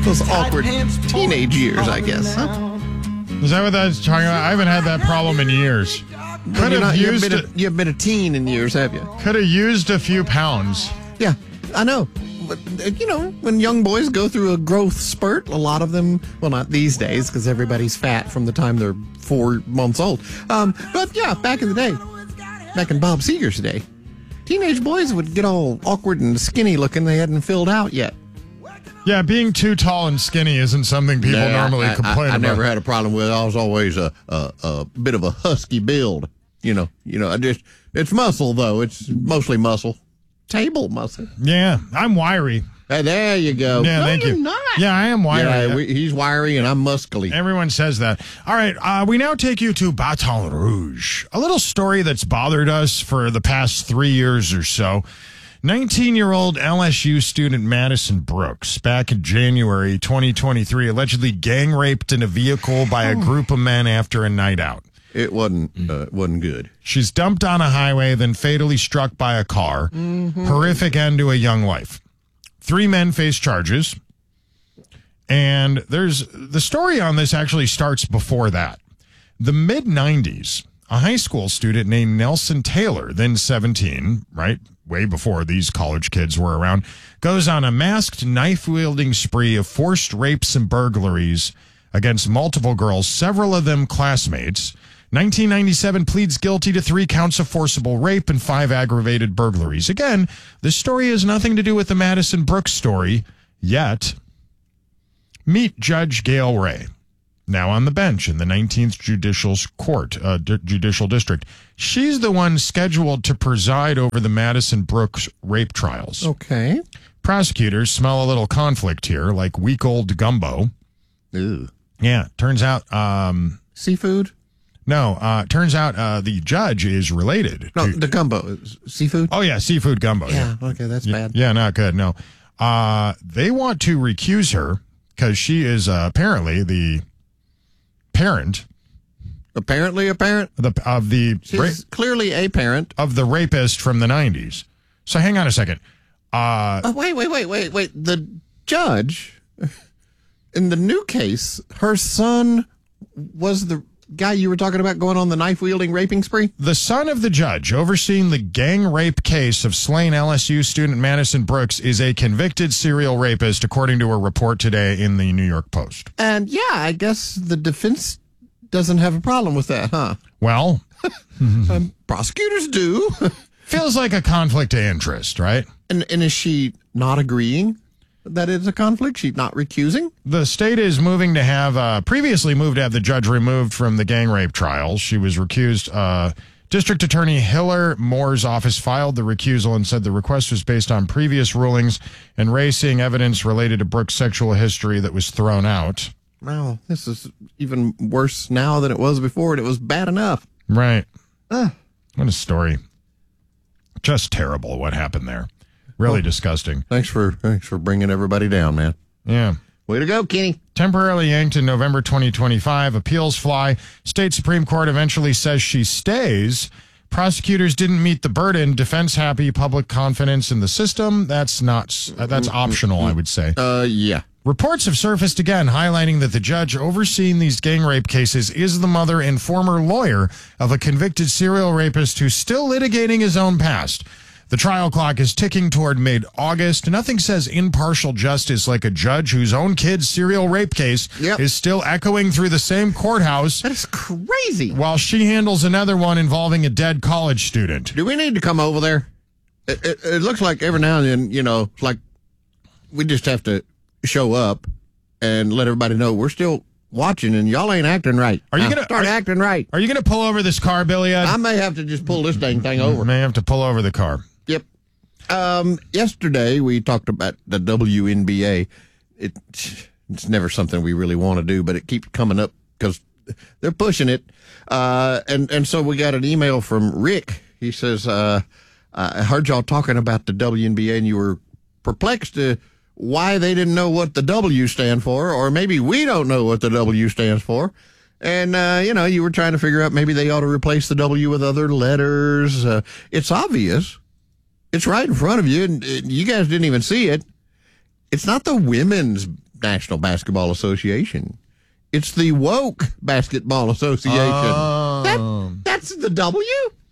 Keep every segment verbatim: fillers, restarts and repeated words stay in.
Those awkward teenage years, I guess. Huh? Is that what that's talking about? I haven't had that problem in years. Could have not, used you've, been a, you've been a teen in years, have you? Could have used a few pounds. Yeah, I know. But, you know, when young boys go through a growth spurt, a lot of them, well, not these days, because everybody's fat from the time they're four months old. Um, but, yeah, back in the day, back in Bob Seger's day, teenage boys would get all awkward and skinny looking. They hadn't filled out yet. Yeah, being too tall and skinny isn't something people nah, normally I, complain I, I about. never had a problem with it. I was always a, a, a bit of a husky build. You know, you know, I just, it's muscle, though. It's mostly muscle. Table muscle. Yeah, I'm wiry. Hey, there you go. Yeah, no, thank you're you. not. Yeah, I am wiry. Yeah, we, he's wiry and I'm muscly. Everyone says that. All right, uh, we now take you to Baton Rouge, a little story that's bothered us for the past three years or so. nineteen-year-old L S U student Madison Brooks, back in January twenty twenty-three, allegedly gang raped in a vehicle by a group of men after a night out. It wasn't uh, wasn't good. She's dumped on a highway, then fatally struck by a car. Mm-hmm. Horrific end to a young life. Three men face charges. And there's the story on this actually starts before that. The mid nineties, a high school student named Nelson Taylor, then seventeen, right, way before these college kids were around, goes on a masked knife-wielding spree of forced rapes and burglaries against multiple girls, several of them classmates. nineteen ninety-seven pleads guilty to three counts of forcible rape and five aggravated burglaries. Again, this story has nothing to do with the Madison Brooks story yet. Meet Judge Gail Ray, now on the bench in the nineteenth Judicial Court, uh, D- Judicial District. She's the one scheduled to preside over the Madison Brooks rape trials. Okay. Prosecutors smell a little conflict here, like week-old gumbo. Ew. Yeah, turns out... Um, Seafood? No, uh, turns out uh, the judge is related. No, to, the gumbo. Seafood? Oh, yeah, seafood gumbo. Yeah, yeah. Okay, that's bad. Yeah, not good, no. Uh, they want to recuse her because she is uh, apparently the parent. Apparently a parent? The, of the She's ra- clearly a parent. Of the rapist from the nineties. So hang on a second. Uh, oh, wait, wait, wait, wait, wait. The judge, in the new case, her son was the guy you were talking about going on the knife-wielding raping spree? The son of the judge overseeing the gang rape case of slain L S U student Madison Brooks is a convicted serial rapist, according to a report today in the New York Post. And, yeah, I guess the defense doesn't have a problem with that, huh? Well, um, prosecutors do. Feels like a conflict of interest, right? And, and is she not agreeing that it's a conflict? She's not recusing? The state is moving to have, uh, previously moved to have the judge removed from the gang rape trials. She was recused. Uh, District Attorney Hiller Moore's office filed the recusal and said the request was based on previous rulings and Ray seeing evidence related to Brooks' sexual history that was thrown out. Wow, this is even worse now than it was before, and it was bad enough. Right. Uh. What a story. Just terrible what happened there. Really oh, disgusting. Thanks for thanks for bringing everybody down, man. Yeah. Way to go, Kenny. Temporarily yanked in November twenty twenty-five, appeals fly. State Supreme Court eventually says she stays. Prosecutors didn't meet the burden. Defense happy, public confidence in the system. That's not, that's optional, I would say. Uh, yeah. Reports have surfaced again, highlighting that the judge overseeing these gang rape cases is the mother and former lawyer of a convicted serial rapist who's still litigating his own past. The trial clock is ticking toward mid-August. Nothing says impartial justice like a judge whose own kid's serial rape case yep. is still echoing through the same courthouse. That is crazy. While she handles another one involving a dead college student. Do we need to come over there? It, it, it looks like every now and then, you know, it's like we just have to show up and let everybody know we're still watching and y'all ain't acting right. Are you now gonna start are, acting right? Are you gonna pull over this car, Billy Ed? I may have to just pull this dang thing over. May have to pull over the car. Yep. Um, yesterday we talked about the W N B A. It, it's never something we really want to do, but it keeps coming up because they're pushing it. Uh, and, and so we got an email from Rick. He says, uh, I heard y'all talking about the W N B A and you were perplexed to why they didn't know what the W stand for, or maybe we don't know what the W stands for. And, uh, you know, you were trying to figure out maybe they ought to replace the W with other letters. Uh, it's obvious. It's right in front of you, and you guys didn't even see it. It's not the women's National Basketball Association. It's the Woke Basketball Association. Oh. That, that's the W.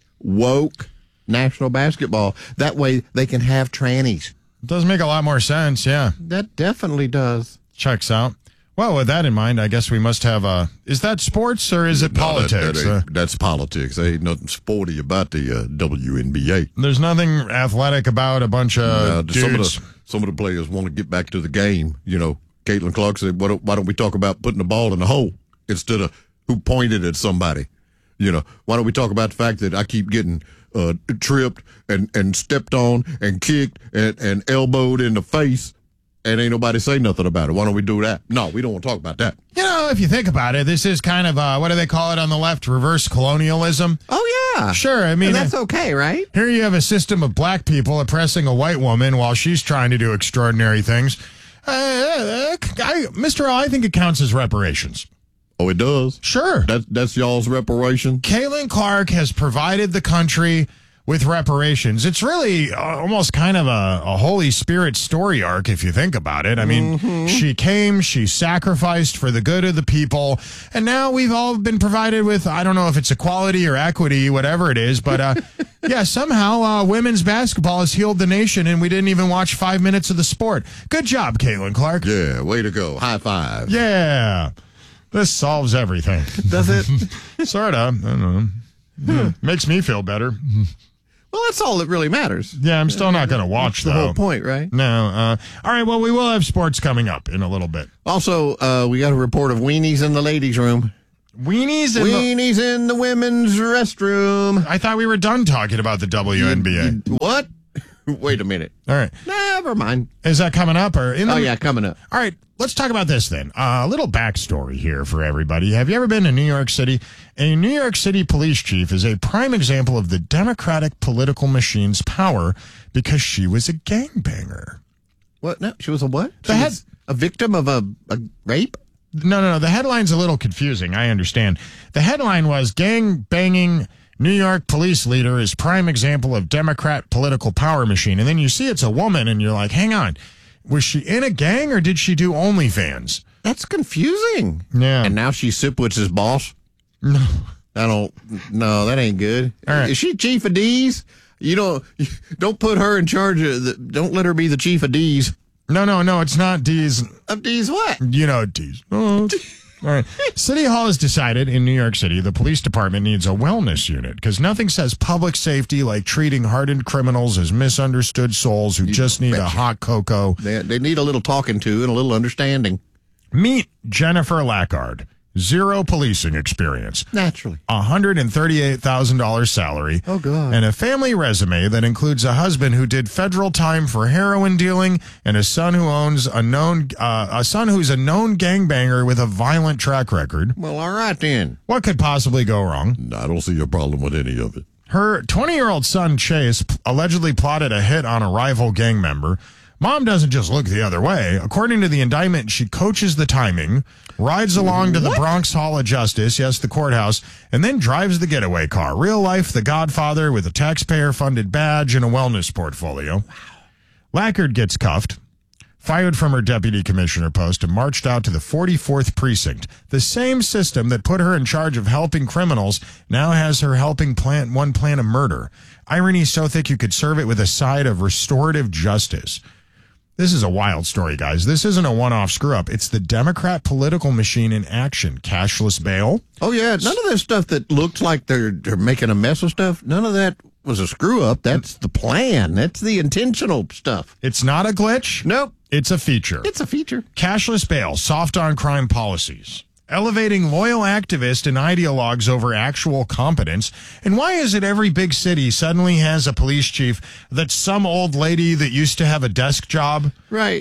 Woke National Basketball. That way they can have trannies. Does make a lot more sense, yeah. That definitely does. Checks out. Well, with that in mind, I guess we must have a... Is that sports or is it No, politics? that- that ain't- Uh, that's politics. There ain't nothing sporty about the uh, W N B A. there's nothing athletic about a bunch of Uh, dudes. some of the some of the players want to get back to the game. You know, Caitlin Clark said, "Why don't, why don't we talk about putting the ball in the hole instead of who pointed at somebody? You know, why don't we talk about the fact that I keep getting uh, tripped and, and stepped on and kicked and, and elbowed in the face, and ain't nobody say nothing about it? Why don't we do that? No, we don't want to talk about that. You know, if you think about it, this is kind of, uh, what do they call it on the left? Reverse colonialism. Oh yeah, Sure, I mean... and that's okay, right? Here you have a system of black people oppressing a white woman while she's trying to do extraordinary things. Uh, uh, I, Mister O, I think it counts as reparations. Oh, it does. Sure. That's that's y'all's reparation. Caitlin Clark has provided the country with reparations. It's really uh, almost kind of a, a Holy Spirit story arc, if you think about it. I mean, Mm-hmm. she came, she sacrificed for the good of the people, and now we've all been provided with, I don't know if it's equality or equity, whatever it is, but uh, yeah, somehow uh, women's basketball has healed the nation, and we didn't even watch five minutes of the sport. Good job, Caitlin Clark. Yeah, way to go. High five. Yeah. This solves everything. Does it? Sort of. I don't know. Yeah, makes me feel better. Well, that's all that really matters. Yeah, I'm still not going to watch, The though. whole point, right? No. Uh, all right, well, we will have sports coming up in a little bit. Also, uh, we got a report of weenies in the ladies' room. Weenies in the... Weenies in the women's restroom. I thought we were done talking about the W N B A. What? Wait a minute. All right. Never mind. Is that coming up? or in the... Oh, yeah, coming up. All right, let's talk about this then. Uh, a little backstory here for everybody. Have you ever been to New York City? A New York City police chief is a prime example of the Democratic political machine's power because she was a gangbanger. What? No, she was a what? She The head- was a victim of a, a rape? No, no, no. The headline's a little confusing. I understand. The headline was gang banging New York police leader is prime example of Democrat political power machine. And then you see it's a woman and you're like, hang on. Was she in a gang or did she do OnlyFans? That's confusing. Yeah. And now she's Sipwitz's boss? No. I don't, no, that ain't good. All right. Is she chief of D's? You don't, don't put her in charge of the, don't let her be the chief of D's. No, no, no. It's not D's. Of D's what? You know D's. Oh. All right. City Hall has decided in New York City the police department needs a wellness unit because nothing says public safety like treating hardened criminals as misunderstood souls who just need a hot cocoa. They, they need a little talking to and a little understanding. Meet Jennifer Lackard. Zero policing experience. Naturally. one hundred thirty-eight thousand dollars salary. Oh, God. And a family resume that includes a husband who did federal time for heroin dealing and a son who owns a known, uh, a son who's a known gangbanger with a violent track record. Well, all right then. What could possibly go wrong? I don't see a problem with any of it. Her twenty-year-old son, Chase, p- allegedly plotted a hit on a rival gang member. Mom doesn't just look the other way. According to the indictment, she coaches the timing, rides along to the Bronx Hall of Justice, yes, the courthouse, and then drives the getaway car. Real life, the Godfather with a taxpayer-funded badge and a wellness portfolio. Lackard gets cuffed, fired from her deputy commissioner post, and marched out to the forty-fourth precinct. The same system that put her in charge of helping criminals now has her helping plan one plan a murder. Irony so thick you could serve it with a side of restorative justice. This is a wild story, guys. This isn't a one-off screw-up. It's the Democrat political machine in action. Cashless bail. Oh, yeah. None of this stuff that looked like they're, they're making a mess of stuff, none of that was a screw-up. That's the plan. That's the intentional stuff. It's not a glitch. Nope. It's a feature. It's a feature. Cashless bail, soft on crime policies. Elevating loyal activists and ideologues over actual competence. And why is it every big city suddenly has a police chief that's some old lady that used to have a desk job? Right.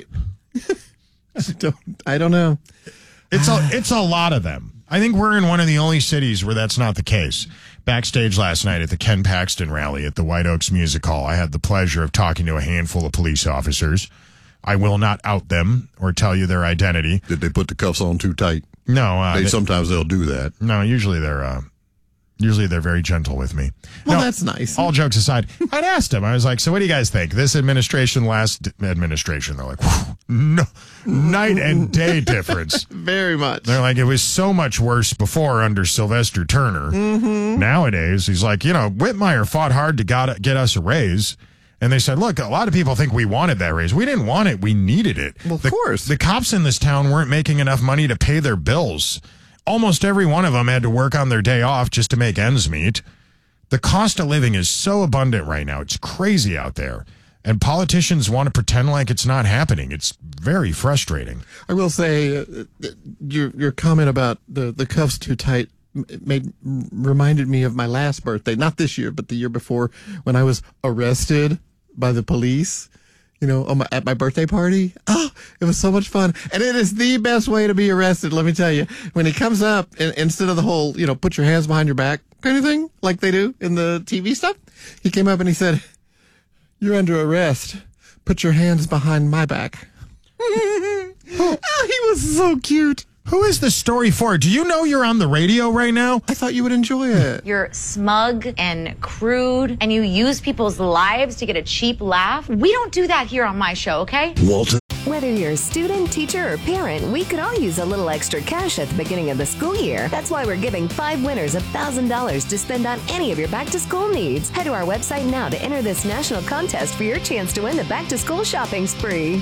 I, don't, I don't know. It's a, it's a lot of them. I think we're in one of the only cities where that's not the case. Backstage last night at the Ken Paxton rally at the White Oaks Music Hall, I had the pleasure of talking to a handful of police officers. I will not out them or tell you their identity. Did they put the cuffs on too tight? No, uh, They, they- sometimes they'll do that. no. Usually they're uh, Usually they're very gentle with me. Well, No, that's nice. All jokes aside, I'd asked him. I was like, so what do you guys think? This administration, last administration. They're like, whew, no, night and day difference. Very much. They're like, it was so much worse before under Sylvester Turner. Mm-hmm. Nowadays, he's like, you know, Whitmire fought hard to got, get us a raise. And they said, look, a lot of people think we wanted that raise. We didn't want it. We needed it. Well, of the, course. The cops in this town weren't making enough money to pay their bills. Almost every one of them had to work on their day off just to make ends meet. The cost of living is so abundant right now. It's crazy out there. And politicians want to pretend like it's not happening. It's very frustrating. I will say, uh, your your comment about the, the cuffs too tight made reminded me of my last birthday. Not this year, but the year before, when I was arrested by the police. You know, on my, at my birthday party. Oh, it was so much fun. And it is the best way to be arrested, let me tell you. When he comes up, and, instead of the whole, you know, put your hands behind your back kind of thing, like they do in the T V stuff, he came up and he said, you're under arrest. Put your hands behind my back. Oh, he was so cute. Who is the story for? Do you know you're on the radio right now? I thought you would enjoy it. You're smug and crude, and you use people's lives to get a cheap laugh. We don't do that here on my show, okay? Walter. Whether you're a student, teacher, or parent, we could all use a little extra cash at the beginning of the school year. That's why we're giving five winners one thousand dollars to spend on any of your back-to-school needs. Head to our website now to enter this national contest for your chance to win the back-to-school shopping spree.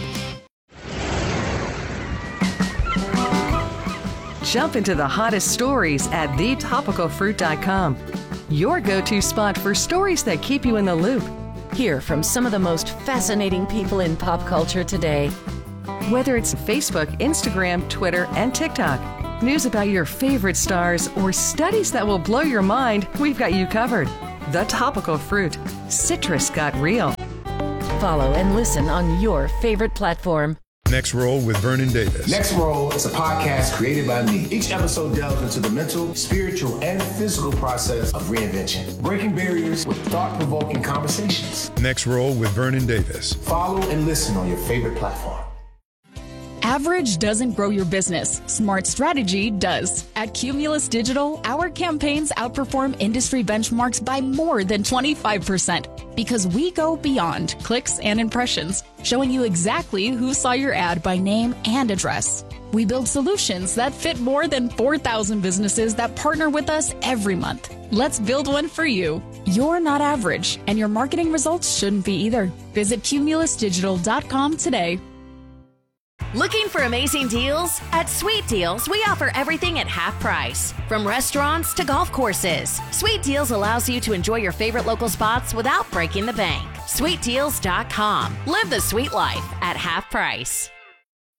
Jump into the hottest stories at the topical fruit dot com. Your go-to spot for stories that keep you in the loop. Hear from some of the most fascinating people in pop culture today. Whether it's Facebook, Instagram, Twitter, and TikTok, news about your favorite stars, or studies that will blow your mind, we've got you covered. The Topical Fruit. Citrus got real. Follow and listen on your favorite platform. Next Roll with Vernon Davis. Next Roll is a podcast created by me. Each episode delves into the mental, spiritual, and physical process of reinvention, breaking barriers with thought-provoking conversations. Next Roll with Vernon Davis. Follow and listen on your favorite platform. Average doesn't grow your business. Smart strategy does. At Cumulus Digital, our campaigns outperform industry benchmarks by more than twenty-five percent because we go beyond clicks and impressions, showing you exactly who saw your ad by name and address. We build solutions that fit more than four thousand businesses that partner with us every month. Let's build one for you. You're not average, and your marketing results shouldn't be either. Visit cumulus digital dot com today. Looking for amazing deals? At Sweet Deals, we offer everything at half price. From restaurants to golf courses, Sweet Deals allows you to enjoy your favorite local spots without breaking the bank. sweet deals dot com. Live the sweet life at half price.